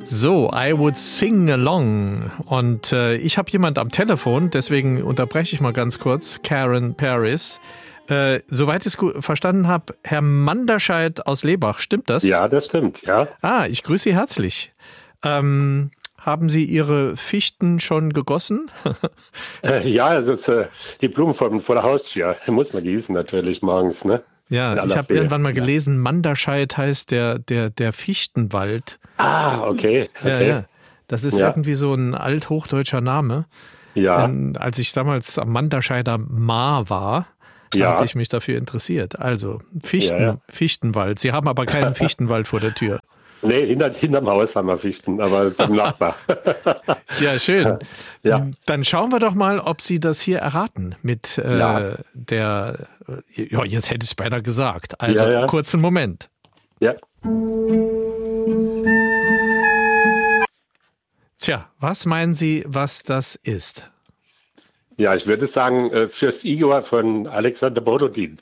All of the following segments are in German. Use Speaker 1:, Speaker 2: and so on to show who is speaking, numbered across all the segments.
Speaker 1: So, I would sing along. Und ich habe jemand am Telefon, deswegen unterbreche ich mal ganz kurz. Karen Paris. Soweit ich es verstanden habe, Herr Manderscheid aus Lebach, stimmt das?
Speaker 2: Ja, das stimmt, ja.
Speaker 1: Ich grüße Sie herzlich. Haben Sie Ihre Fichten schon gegossen?
Speaker 2: Ja, das ist die Blumen vor der Haustür. Muss man gießen natürlich morgens, ne?
Speaker 1: Ja, ich habe irgendwann mal gelesen, Manderscheid heißt der Fichtenwald.
Speaker 2: Ah, okay.
Speaker 1: Ja. Das ist irgendwie so ein althochdeutscher Name.
Speaker 2: Ja.
Speaker 1: Als ich damals am Manderscheider Maar war, hatte ich mich dafür interessiert. Also Fichtenwald. Sie haben aber keinen Fichtenwald vor der Tür.
Speaker 2: Nee, hinterm Haus haben wir Fichten, aber beim Nachbar.
Speaker 1: Ja, schön.
Speaker 2: Ja.
Speaker 1: Dann schauen wir doch mal, ob Sie das hier erraten mit der, jetzt hätte ich es beinahe gesagt. Also kurzen Moment.
Speaker 2: Ja.
Speaker 1: Tja, was meinen Sie, was das ist?
Speaker 2: Ja, ich würde sagen, Fürst Igor von Alexander Borodin.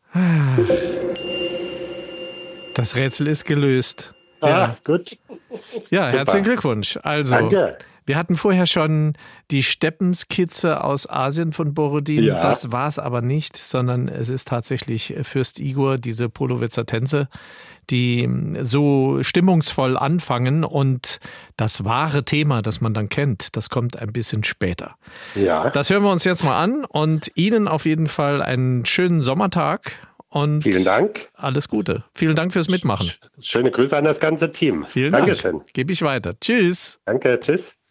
Speaker 1: Das Rätsel ist gelöst.
Speaker 2: Gut.
Speaker 1: Ja, super. Herzlichen Glückwunsch. Also, danke. Wir hatten vorher schon die Steppenskizze aus Asien von Borodin. Ja. Das war es aber nicht, sondern es ist tatsächlich Fürst Igor, diese Polowitzer Tänze, die so stimmungsvoll anfangen. Und das wahre Thema, das man dann kennt, das kommt ein bisschen später.
Speaker 2: Ja.
Speaker 1: Das hören wir uns jetzt mal an und Ihnen auf jeden Fall einen schönen Sommertag. Und
Speaker 2: vielen Dank.
Speaker 1: Alles Gute. Vielen Dank fürs Mitmachen.
Speaker 2: Schöne Grüße an das ganze Team.
Speaker 1: Vielen
Speaker 2: Dankeschön.
Speaker 1: Dank. Gebe ich weiter. Tschüss.
Speaker 2: Danke, tschüss.